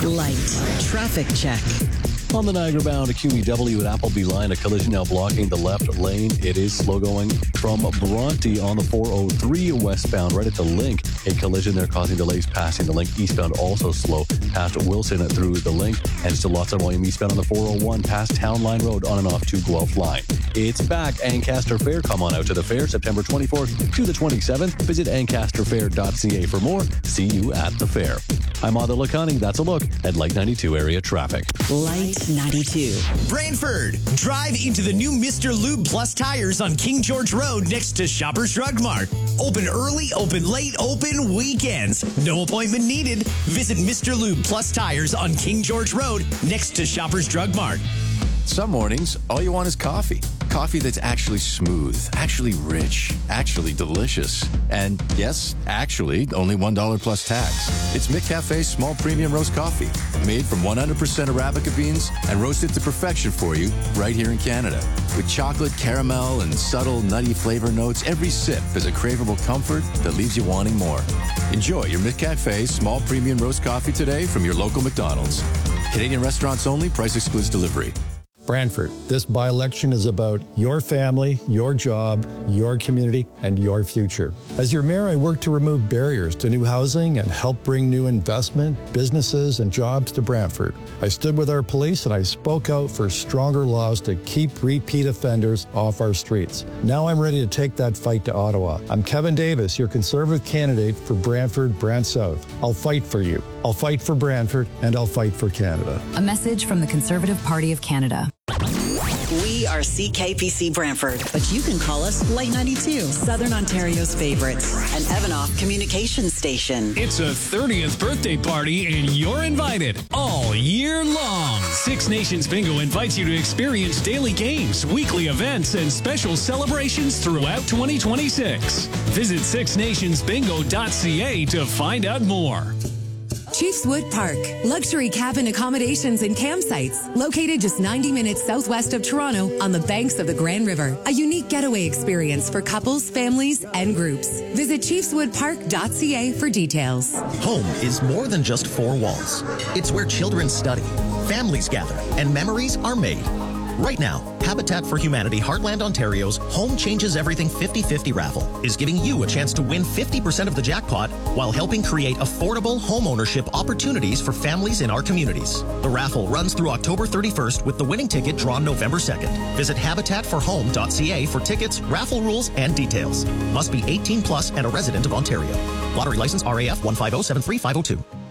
Light traffic check. On the Niagara-bound QEW at Appleby line, a collision now blocking the left lane. It is slow going from Bronte on the 403 westbound right at the Link. A collision there causing delays passing the Link. Eastbound also slow past Wilson through the Link. And still lots of volume eastbound on the 401 past Town Line Road on and off to Guelph Line. It's back. Ancaster Fair. Come on out to the fair September 24th to the 27th. Visit ancasterfair.ca for more. See you at the fair. I'm Adil Lakhani. That's a look at Light 92 area traffic. Light 92. Brantford, drive into the new Mr. Lube Plus tires on King George Road next to Shoppers Drug Mart. Open early, open late, open weekends. No appointment needed. Visit Mr. Lube Plus tires on King George Road next to Shoppers Drug Mart. Some mornings, all you want is coffee. Coffee that's actually smooth, actually rich, actually delicious. And yes, actually, only $1 plus tax. It's McCafe's small premium roast coffee, made from 100% Arabica beans and roasted to perfection for you right here in Canada. With chocolate, caramel, and subtle nutty flavor notes, every sip is a craveable comfort that leaves you wanting more. Enjoy your McCafe small premium roast coffee today from your local McDonald's. Canadian restaurants only, price excludes delivery. Brantford, this by-election is about your family, your job, your community, and your future. As your mayor, I work to remove barriers to new housing and help bring new investment, businesses, and jobs to Brantford. I stood with our police and I spoke out for stronger laws to keep repeat offenders off our streets. Now I'm ready to take that fight to Ottawa. I'm Kevin Davis, your Conservative candidate for Brantford, Brant South. I'll fight for you. I'll fight for Brantford, and I'll fight for Canada. A message from the Conservative Party of Canada. We are CKPC Brantford, but you can call us Light 92, Southern Ontario's favorites, an Evanoff communications station. It's a 30th birthday party and you're invited all year long. Six Nations Bingo invites you to experience daily games, weekly events, and special celebrations throughout 2026. Visit sixnationsbingo.ca to find out more. Chiefs Wood Park, luxury cabin accommodations and campsites, located just 90 minutes southwest of Toronto on the banks of the Grand River. A unique getaway experience for couples, families, and groups. Visit chiefswoodpark.ca for details. Home is more than just four walls. It's where children study, families gather, and memories are made. Right now, Habitat for Humanity Heartland Ontario's Home Changes Everything 50-50 raffle is giving you a chance to win 50% of the jackpot while helping create affordable home ownership opportunities for families in our communities. The raffle runs through October 31st with the winning ticket drawn November 2nd. Visit habitatforhome.ca for tickets, raffle rules, and details. Must be 18 plus and a resident of Ontario. Lottery license RAF 15073 502.